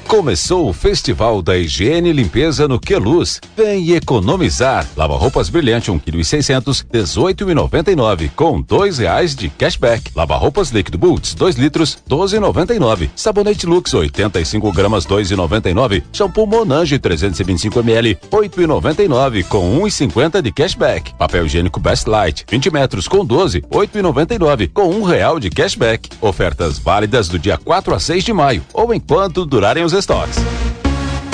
Começou o Festival da Higiene e Limpeza no Queluz. Vem economizar. Lava roupas brilhante 1,6 kg, 18,99 com R$2 de cashback. Lava roupas líquido Boots 2 litros, 12,99. Sabonete Lux 85 gramas, 2,99. Shampoo Monange 325 ml, 8,99 com 1,50 de cashback. Papel higiênico Best Light 20 metros com 12, 8,99 com R$1 de cashback. Ofertas válidas do dia 4 a 6 de maio ou enquanto durarem os estoques.